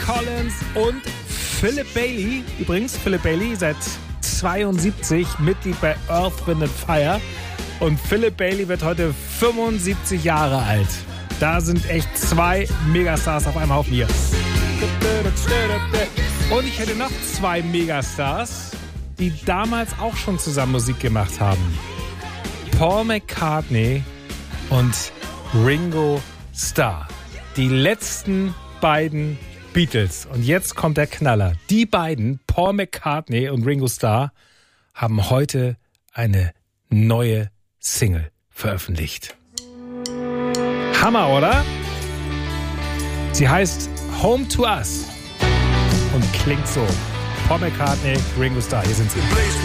Collins und Philip Bailey. Übrigens, Philip Bailey seit 72 Mitglied bei Earth, Wind & Fire. Und Philip Bailey wird heute 75 Jahre alt. Da sind echt zwei Megastars auf einem Haufen hier. Und ich hätte noch zwei Megastars, die damals auch schon zusammen Musik gemacht haben. Paul McCartney und Ringo Starr. Die letzten beiden Beatles. Und jetzt kommt der Knaller. Die beiden, Paul McCartney und Ringo Starr, haben heute eine neue Single veröffentlicht. Hammer, oder? Sie heißt Home to Us und klingt so. Paul McCartney, Ringo Starr, hier sind sie.